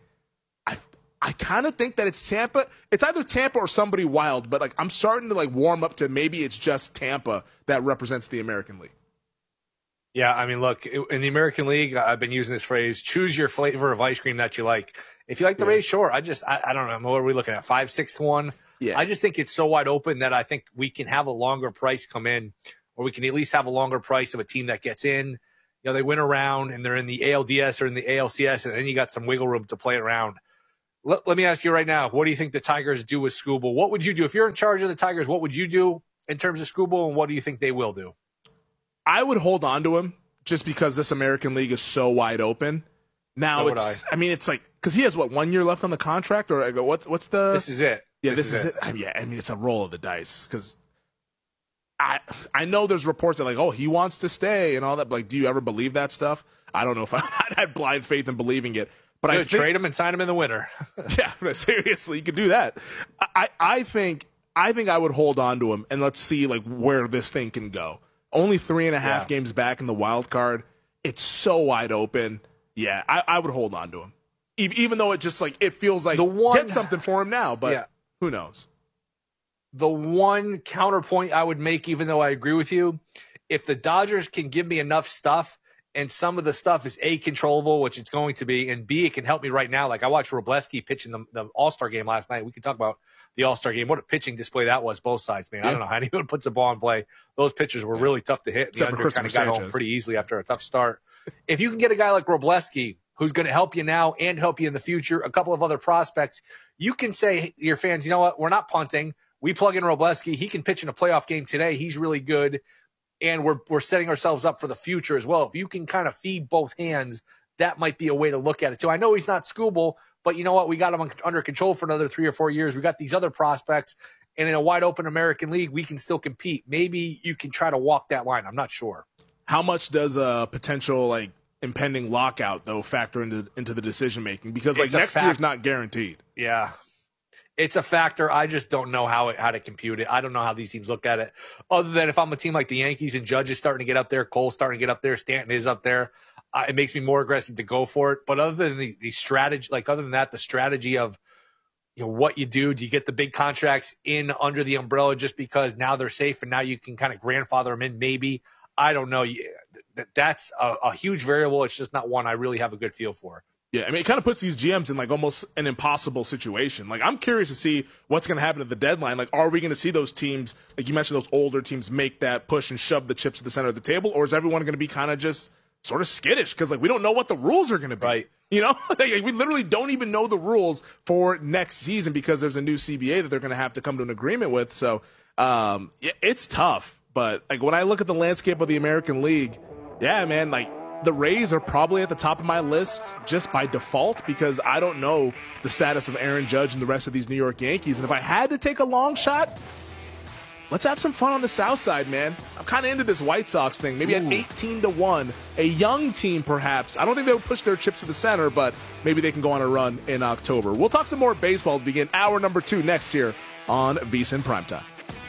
I kind of think that it's Tampa. It's either Tampa or somebody wild, but, I'm starting to, warm up to maybe it's just Tampa that represents the American League. Yeah, I mean, look, in the American League, I've been using this phrase, choose your flavor of ice cream that you like. If you like the Rays, sure. I don't know. What are we looking at, 5-6 to 1? Yeah. I just think it's so wide open that I think we can have a longer price come in, or we can at least have a longer price of a team that gets in. You know, they win around and they're in the ALDS or in the ALCS, and then you got some wiggle room to play around. Let me ask you right now, what do you think the Tigers do with Skubal? What would you do? If you're in charge of the Tigers, what would you do in terms of Skubal, and what do you think they will do? I would hold on to him just because this American League is so wide open. Now it's like, because he has 1 year left on the contract, or what's the? This is it. Yeah, this is it. I mean, it's a roll of the dice because I know there's reports that he wants to stay and all that. But do you ever believe that stuff? I don't know if I'd have blind faith in believing it. But I trade him and sign him in the winter. Yeah, seriously, you could do that. I think I would hold on to him and let's see where this thing can go. Only 3.5 games back in the wild card. It's so wide open. Yeah, I would hold on to him, even though it just it feels like get something for him now. But who knows? The one counterpoint I would make, even though I agree with you, if the Dodgers can give me enough stuff, and some of the stuff is A, controllable, which it's going to be, and B, it can help me right now. I watched Wroblewski pitch in the All-Star game last night. We can talk about the All-Star game. What a pitching display that was, both sides, man. Yeah. I don't know how anyone puts a ball in play. Those pitchers were really tough to hit. The under kind of got home pretty easily after a tough start. If you can get a guy like Wroblewski, who's going to help you now and help you in the future, a couple of other prospects, you can say to your fans, you know what, we're not punting. We plug in Wroblewski. He can pitch in a playoff game today. He's really good. And we're setting ourselves up for the future as well. If you can kind of feed both hands, that might be a way to look at it too. I know he's not Skubal, but you know what? We got him under control for another 3 or 4 years. We got these other prospects, and in a wide open American League, we can still compete. Maybe you can try to walk that line. I'm not sure. How much does a potential impending lockout though factor into the decision making? Because next year's not guaranteed. Yeah. It's a factor. I just don't know how to compute it. I don't know how these teams look at it. Other than if I'm a team like the Yankees and Judge is starting to get up there, Cole's starting to get up there, Stanton is up there, it makes me more aggressive to go for it. But other than the strategy, other than that, the strategy of what you do you get the big contracts in under the umbrella just because now they're safe and now you can kind of grandfather them in? Maybe. I don't know. That's a huge variable. It's just not one I really have a good feel for. Yeah, I mean, it kind of puts these GMs in almost an impossible situation. I'm curious to see what's going to happen at the deadline. Are we going to see those teams, you mentioned, those older teams make that push and shove the chips to the center of the table, or is everyone going to be kind of just sort of skittish because we don't know what the rules are going to be? Right. We literally don't even know the rules for next season because there's a new CBA that they're going to have to come to an agreement with. So, it's tough. But when I look at the landscape of the American League, yeah, man, the Rays are probably at the top of my list just by default because I don't know the status of Aaron Judge and the rest of these New York Yankees. And if I had to take a long shot, let's have some fun on the South Side, man. I'm kind of into this White Sox thing. Maybe at 18 to 1, a young team perhaps. I don't think they'll push their chips to the center, but maybe they can go on a run in October. We'll talk some more baseball to begin hour number 2 next year on VSiN Primetime.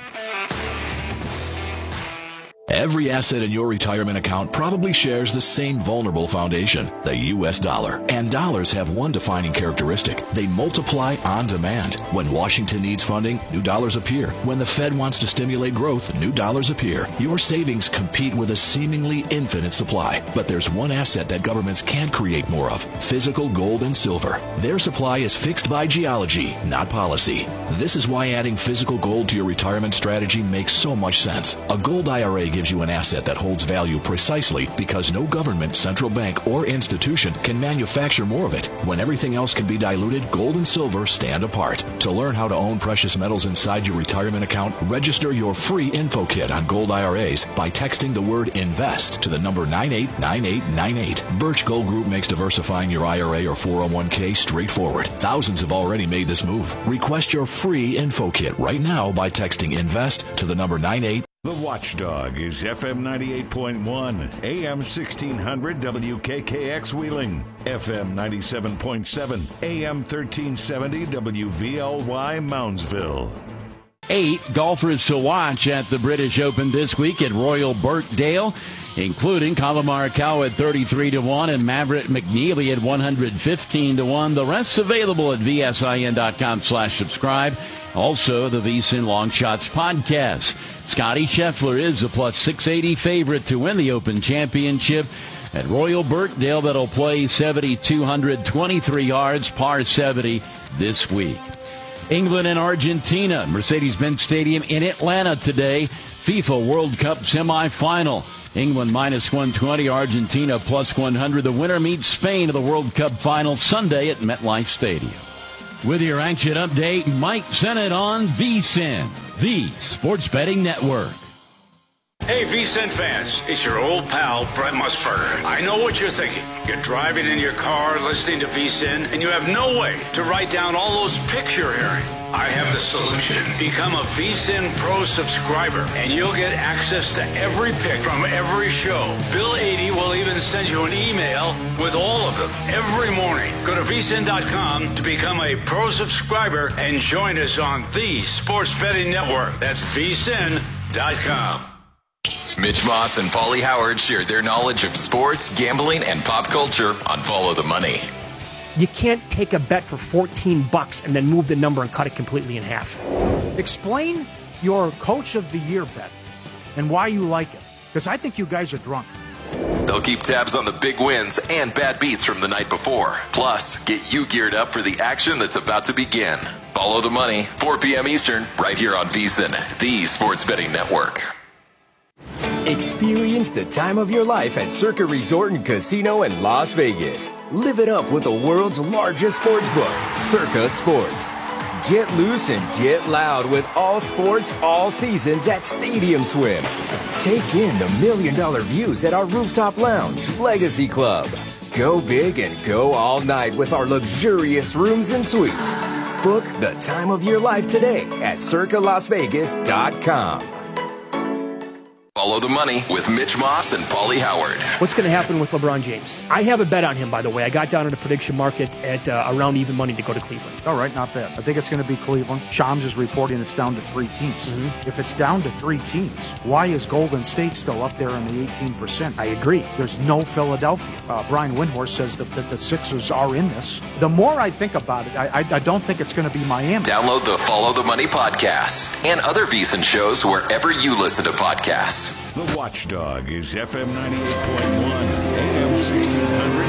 Every asset in your retirement account probably shares the same vulnerable foundation, the U.S. dollar. And dollars have one defining characteristic. They multiply on demand. When Washington needs funding, new dollars appear. When the Fed wants to stimulate growth, new dollars appear. Your savings compete with a seemingly infinite supply. But there's one asset that governments can't create more of: physical gold and silver. Their supply is fixed by geology, not policy. This is why adding physical gold to your retirement strategy makes so much sense. A gold IRA gives you an asset that holds value precisely because no government, central bank, or institution can manufacture more of it. When everything else can be diluted, gold and silver stand apart. To learn how to own precious metals inside your retirement account, register your free info kit on gold IRAs by texting the word INVEST to the number 989898. Birch Gold Group makes diversifying your IRA or 401k straightforward. Thousands have already made this move. Request your free info kit right now by texting INVEST to the number 98. The Watchdog is FM 98.1, AM 1600 WKKX Wheeling, FM 97.7, AM 1370 WVLY Moundsville. 8 golfers to watch at the British Open this week at Royal Birkdale. including Colin Morikawa at 33-1 and Maverick McNeely at 115-1. The rest available at vsin.com/subscribe. Also, the VSiN Long Shots podcast. Scotty Scheffler is a plus 680 favorite to win the Open Championship. At Royal Birkdale, that'll play 7,223 yards, par 70 this week. England and Argentina, Mercedes-Benz Stadium in Atlanta today. FIFA World Cup semifinal. England minus 120, Argentina plus 100. The winner meets Spain in the World Cup final Sunday at MetLife Stadium. With your action update, Mike Sennett on VSiN, the Sports Betting Network. Hey, VSiN fans, it's your old pal, Brent Musburger. I know what you're thinking. You're driving in your car, listening to VSiN, and you have no way to write down all those picks you're hearing. I have the solution. Become a VSiN Pro subscriber, and you'll get access to every pick from every show. Bill 80 will even send you an email with all of them every morning. Go to vsin.com to become a Pro subscriber and join us on the Sports Betting Network. That's vsin.com. Mitch Moss and Paulie Howard share their knowledge of sports, gambling, and pop culture on Follow the Money. You can't take a bet for $14 and then move the number and cut it completely in half. Explain your Coach of the Year bet and why you like it, because I think you guys are drunk. They'll keep tabs on the big wins and bad beats from the night before. Plus, get you geared up for the action that's about to begin. Follow the Money, 4 p.m. Eastern, right here on VSiN, the Sports Betting Network. Experience the time of your life at Circa Resort and Casino in Las Vegas. Live it up with the world's largest sports book, Circa Sports. Get loose and get loud with all sports, all seasons at Stadium Swim. Take in the $1 million views at our rooftop lounge, Legacy Club. Go big and go all night with our luxurious rooms and suites. Book the time of your life today at circalasvegas.com. Follow the Money with Mitch Moss and Paulie Howard. What's going to happen with LeBron James? I have a bet on him, by the way. I got down in the prediction market at around even money to go to Cleveland. All right, not bad. I think it's going to be Cleveland. Shams is reporting it's down to 3 teams. Mm-hmm. If it's down to 3 teams, why is Golden State still up there in the 18%? I agree. There's no Philadelphia. Brian Windhorst says that the Sixers are in this. The more I think about it, I don't think it's going to be Miami. Download the Follow the Money podcast and other VSiN shows wherever you listen to podcasts. The Watchdog is FM 98.1, AM 1600,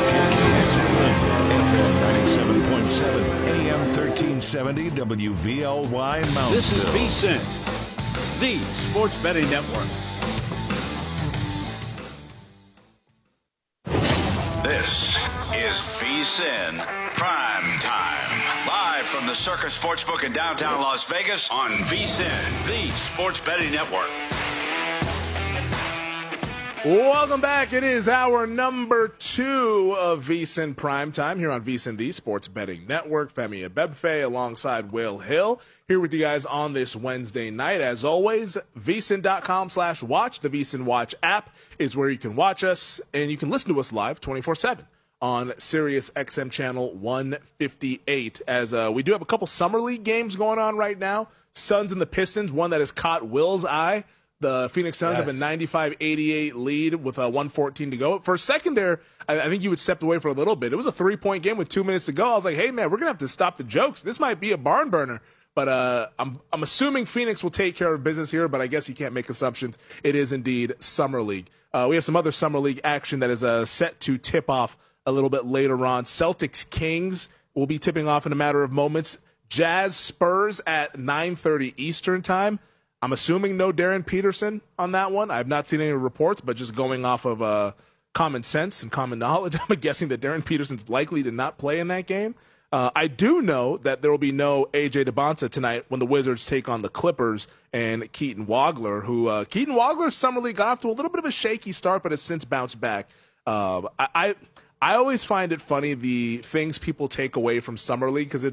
WKKX, FM 97.7, AM 1370, WVLY Mountain. This is VSiN, the Sports Betting Network. This is VSiN Prime Time. Live from the Circa Sportsbook in downtown Las Vegas on VSiN, the Sports Betting Network. Welcome back. It is hour number 2 of VSiN Primetime here on VSiN, the Sports Betting Network. Femi Abebfe alongside Will Hill here with you guys on this Wednesday night. As always, vsin.com/watch. The VSiN Watch app is where you can watch us, and you can listen to us live 24/7 on Sirius XM channel 158. As we do have a couple Summer League games going on right now. Suns and the Pistons, one that has caught Will's eye. The Phoenix Suns have a 95-88 lead with 1:14 to go. For a second there, I think you would step away for a little bit. It was a 3-point game with 2 minutes to go. I was like, hey, man, we're going to have to stop the jokes. This might be a barn burner. But I'm assuming Phoenix will take care of business here, but I guess you can't make assumptions. It is indeed Summer League. We have some other Summer League action that is set to tip off a little bit later on. Celtics-Kings will be tipping off in a matter of moments. Jazz-Spurs at 9:30 Eastern time. I'm assuming no Darren Peterson on that one. I have not seen any reports, but just going off of common sense and common knowledge, I'm guessing that Darren Peterson's likely to not play in that game. I do know that there will be no A.J. DeBonsa tonight when the Wizards take on the Clippers and Keaton Wagler, who Keaton Wagler's Summer League got off to a little bit of a shaky start, but has since bounced back. I always find it funny, the things people take away from Summer League, because it's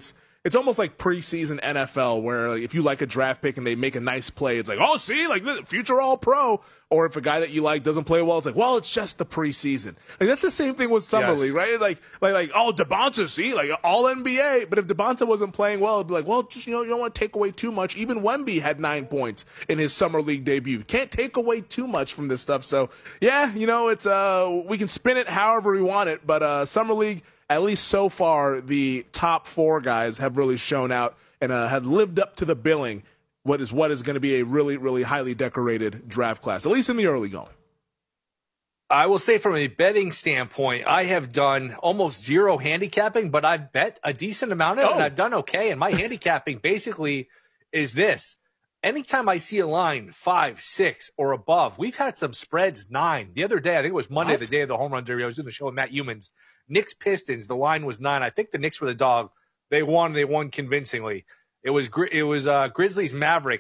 it's almost like preseason NFL where like, if you like a draft pick and they make a nice play, it's like, oh, see, like future All-Pro. Or if a guy that you like doesn't play well, it's like, well, it's just the preseason. Like that's the same thing with Summer League, right? Like, oh, Devonta, see, like all NBA. But if Devonta wasn't playing well, it'd be like, well, just, you don't want to take away too much. Even Wemby had 9 points in his Summer League debut. You can't take away too much from this stuff. So yeah, it's we can spin it however we want it. But Summer League, at least so far, the top 4 guys have really shown out and have lived up to the billing. What is going to be a really, really highly decorated draft class, at least in the early going. I will say from a betting standpoint, I have done almost zero handicapping, but I've bet a decent amount of it, and I've done okay. And my handicapping basically is this. Anytime I see a line 5, 6, or above, we've had some spreads 9. The other day, I think it was Monday, the day of the home run derby, I was doing the show with Matt Humans. Knicks Pistons, the line was 9. I think the Knicks were the dog. They won convincingly. It was Grizzlies Mavericks.